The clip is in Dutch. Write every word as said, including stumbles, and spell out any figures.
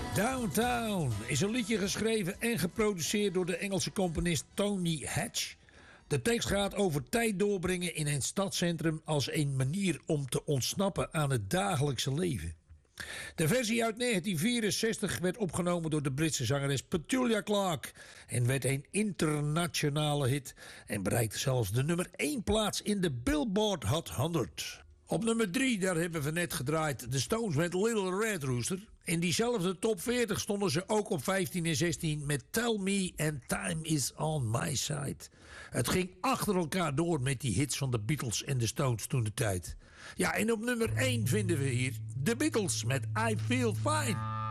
Downtown is een liedje geschreven en geproduceerd door de Engelse componist Tony Hatch. De tekst gaat over tijd doorbrengen in een stadscentrum als een manier om te ontsnappen aan het dagelijkse leven. De versie uit negentien vierenzestig werd opgenomen door de Britse zangeres Petula Clark en werd een internationale hit en bereikte zelfs de nummer één plaats in de Billboard Hot honderd. Op nummer drie, daar hebben we net gedraaid, de Stones met Little Red Rooster. In diezelfde top veertig stonden ze ook op vijftien en zestien met Tell Me and Time Is On My Side. Het ging achter elkaar door met die hits van de Beatles en de Stones toen de tijd. Ja, en op nummer één vinden we hier de Beatles met I Feel Fine.